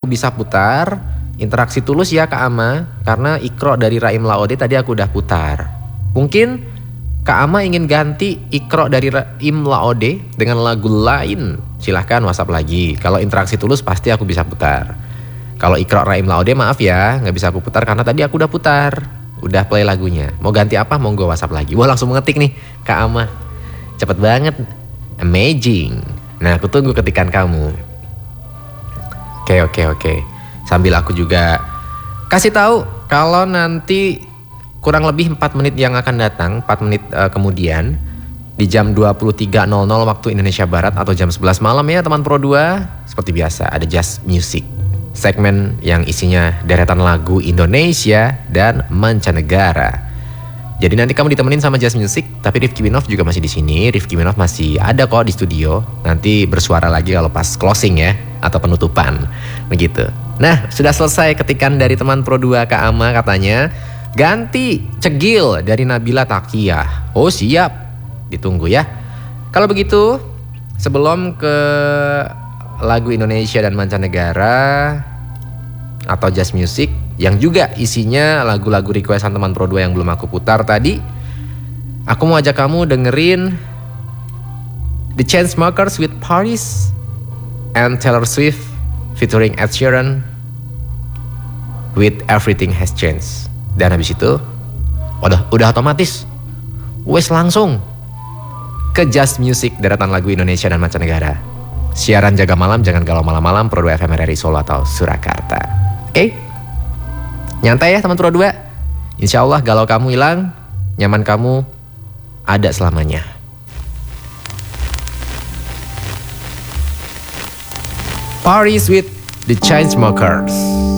bisa putar Interaksi Tulus ya Kak Ama, karena Iqra dari Raim Laode tadi aku udah putar. Mungkin Kak Ama ingin ganti Iqra dari Raim Laode dengan lagu lain, silahkan WhatsApp lagi. Kalau Interaksi Tulus pasti aku bisa putar. Kalau Iqra Raim Laode maaf ya, gak bisa aku putar karena tadi aku udah putar, udah play lagunya. Mau ganti apa? Monggo WhatsApp lagi. Wah langsung mengetik nih Kak Ama, cepet banget, amazing. Nah aku tunggu ketikan kamu. Oke. Sambil aku juga kasih tahu kalau nanti kurang lebih 4 menit yang akan datang, 4 menit kemudian di jam 23.00 waktu Indonesia Barat atau jam 11 malam ya teman Pro 2. Seperti biasa ada Just Music, segmen yang isinya deretan lagu Indonesia dan mancanegara. Jadi nanti kamu ditemenin sama Just Music, tapi Rifky Winov juga masih di sini. Rifky Winov masih ada kok di studio. Nanti bersuara lagi kalau pas closing ya, atau penutupan, begitu. Nah, sudah selesai ketikan dari teman Pro 2 Kak Ama katanya. Ganti Cegil dari Nabila Takiyah. Oh siap, ditunggu ya. Kalau begitu, sebelum ke lagu Indonesia dan mancanegara atau Just Music yang juga isinya lagu-lagu requestan teman Pro 2 yang belum aku putar tadi, aku mau ajak kamu dengerin The Chainsmokers with Paris and Taylor Swift featuring Ed Sheeran with Everything Has Changed. Dan habis itu udah otomatis wes langsung ke Just Music, deretan lagu Indonesia dan mancanegara. Siaran jaga malam, jangan galau malam-malam, Pro 2 FM RRI Solo atau Surakarta. Oke? Nyantai ya teman Pro 2. Insya Allah galau kamu hilang, nyaman kamu ada selamanya. Paris with The Chainsmokers.